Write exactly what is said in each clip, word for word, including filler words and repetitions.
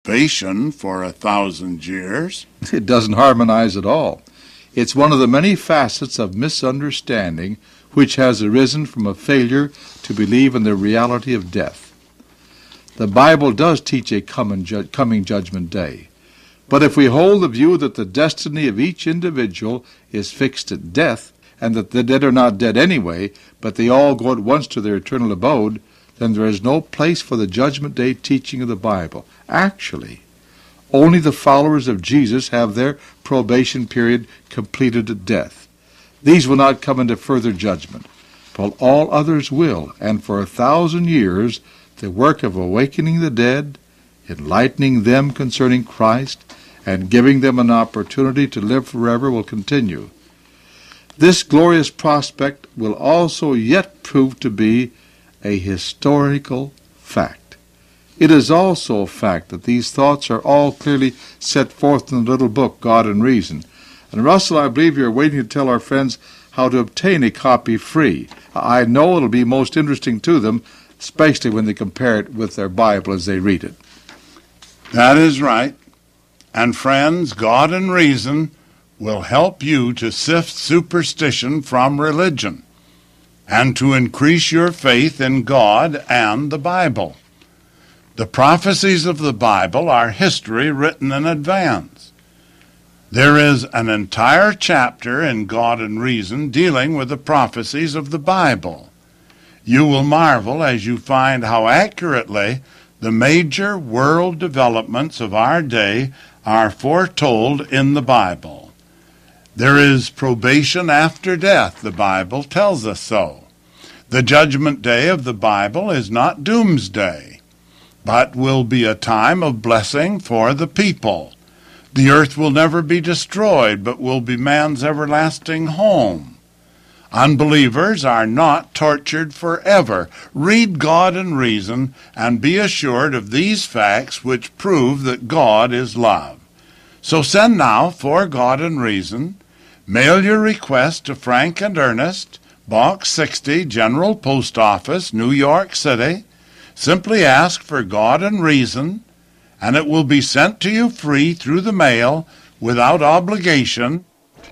salvation for a thousand years. It doesn't harmonize at all. It's one of the many facets of misunderstanding which has arisen from a failure to believe in the reality of death. The Bible does teach a coming, ju- coming judgment day. But if we hold the view that the destiny of each individual is fixed at death, and that the dead are not dead anyway, but they all go at once to their eternal abode, then there is no place for the judgment day teaching of the Bible. Actually, only the followers of Jesus have their probation period completed at death. These will not come into further judgment, but all others will, and for a thousand years the work of awakening the dead, enlightening them concerning Christ, and giving them an opportunity to live forever will continue. This glorious prospect will also yet prove to be a historical fact. It is also a fact that these thoughts are all clearly set forth in the little book, God and Reason. And Russell, I believe you're waiting to tell our friends how to obtain a copy free. I know it'll be most interesting to them, especially when they compare it with their Bible as they read it. That is right. And friends, God and Reason will help you to sift superstition from religion and to increase your faith in God and the Bible. The prophecies of the Bible are history written in advance. There is an entire chapter in God and Reason dealing with the prophecies of the Bible. You will marvel as you find how accurately the major world developments of our day are foretold in the Bible. There is probation after death, the Bible tells us so. The judgment day of the Bible is not doomsday, but will be a time of blessing for the people. The earth will never be destroyed, but will be man's everlasting home. Unbelievers are not tortured forever. Read God and Reason, and be assured of these facts which prove that God is love. So send now for God and Reason. Mail your request to Frank and Ernest, Box sixty, General Post Office, New York City. Simply ask for God and Reason, and it will be sent to you free through the mail without obligation.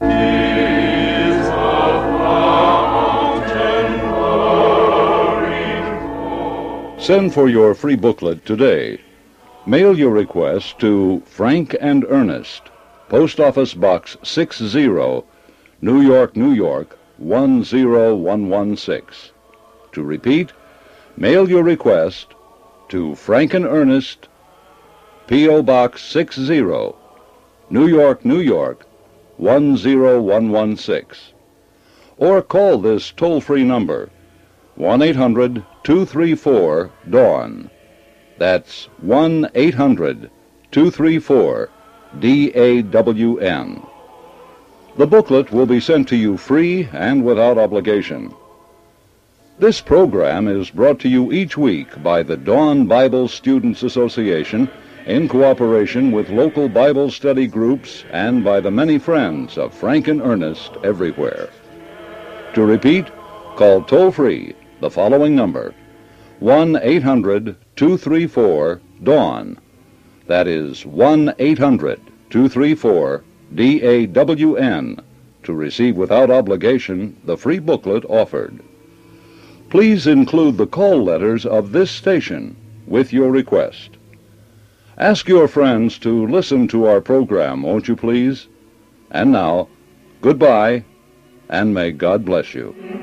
Send for your free booklet today. Mail your request to Frank and Ernest, Post Office Box sixty, New York, New York, one zero one one six. To repeat, mail your request to Frank and Ernest, P O Box sixty, New York, New York, one zero one one six. Or call this toll-free number, one eight hundred two three four DAWN. That's one eight hundred two three four D A W N. The booklet will be sent to you free and without obligation. This program is brought to you each week by the Dawn Bible Students Association in cooperation with local Bible study groups and by the many friends of Frank and Ernest everywhere. To repeat, call toll-free the following number, one eight hundred two three four DAWN. That is one eight hundred two three four D A W N to receive without obligation the free booklet offered. Please include the call letters of this station with your request. Ask your friends to listen to our program, won't you please? And now, goodbye, and may God bless you.